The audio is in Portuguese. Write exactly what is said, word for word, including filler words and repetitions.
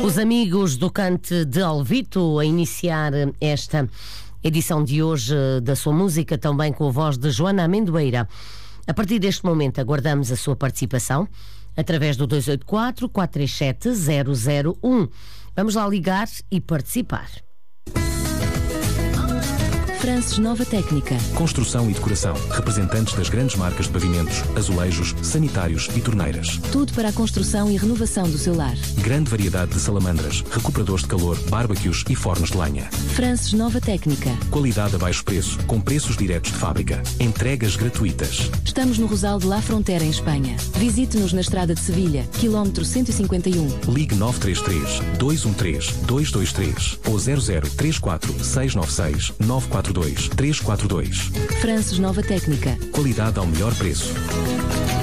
Os amigos do Cante de Alvito a iniciar esta edição de hoje da sua música, também com a voz de Joana Amendoeira. A partir deste momento aguardamos a sua participação através do dois oito quatro, quatro três sete, zero zero um. Vamos lá ligar e participar. Frances Nova Técnica. Construção e decoração. Representantes das grandes marcas de pavimentos, azulejos, sanitários e torneiras. Tudo para a construção e renovação do seu lar. Grande variedade de salamandras, recuperadores de calor, bárbaquios e fornos de lenha. Frances Nova Técnica. Qualidade a baixo preço, com preços diretos de fábrica. Entregas gratuitas. Estamos no Rosal de La Frontera, em Espanha. Visite-nos na Estrada de Sevilha, quilómetro cento e cinquenta e um. Ligue nove três três, dois um três, dois dois três ou zero zero três quatro, seis nove seis, nove quatro dois, três quatro dois. Frances Nova Técnica. Qualidade ao melhor preço.